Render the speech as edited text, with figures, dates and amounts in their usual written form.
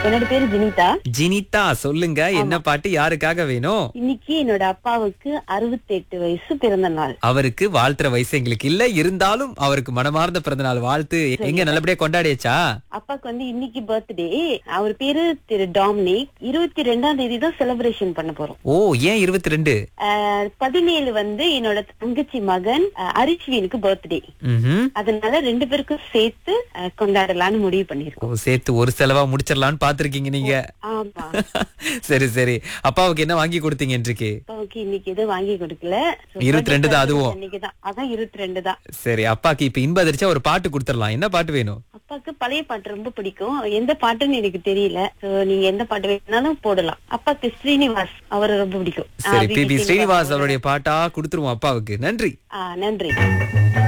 என்னோட பேரு ஜினிதா. ஜினிதா, சொல்லுங்க என்ன பாட்டு யாருக்காக வேணும்? இன்னைக்கு என்னோட அப்பாவுக்கு 68 வயசு பிறந்த நாள். அவருக்கு வாழ்த்துற வயசு எங்களுக்கு இல்ல, இருந்தாலும் அவருக்கு மனமார்ந்த பிறந்த நாள் வாழ்த்து. எங்க நல்லபடியா கொண்டாடியாச்சா? அப்பாக்கு இன்னைக்கு பர்த்டே. அவர் பேரு திரு டாமினிக். 22ஆம் தேதி தான் செலிப்ரேஷன் பண்ண போறோம். ஓ, ஏன் 22? 17 என்னோட தங்கச்சி மகன் அரிஷ்வினுக்கு பர்த்டே. அதனால 2 பேருக்கும் சேர்த்து கொண்டாடலாம்னு முடிவு பண்ணிருக்கோம். சேர்த்து ஒரு செலவா முடிச்சிடலாம்னு பாத்திருக்கீங்க நீங்க. ஆமா. சரி சரி. அப்பாவுக்கு என்ன வாங்கி கொடுத்தீங்க இன்றைக்கு? அப்பாவுக்கு இன்னைக்கு எதுவும் வாங்கி கொடுக்கல. 22 தான் அதுவும். அதான் 22 தான். சரி, அப்பாக்கு இப்ப இன்ப அதிர்ச்சியா ஒரு பாட்டு கொடுத்துடலாம். என்ன பாட்டு வேணும்? அப்பாக்கு பழைய பாட்டு ரொம்ப பிடிக்கும். எந்த பாட்டுன்னு எனக்கு தெரியல. நீங்க எந்த பாட்டு வேணாலும் போடலாம். அப்பாக்கு ஸ்ரீனிவாஸ் அவரை ரொம்ப பிடிக்கும். சரி, பி.பி. ஸ்ரீனிவாஸ் அவருடைய பாட்டா கொடுத்துருவோம் அப்பாவுக்கு. நன்றி. நன்றி.